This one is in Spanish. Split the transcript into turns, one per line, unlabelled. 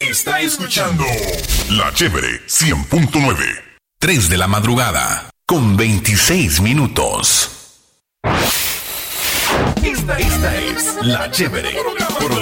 Está escuchando La Chévere 100.9. 3 de la madrugada con 26 minutos. Esta es La Chévere.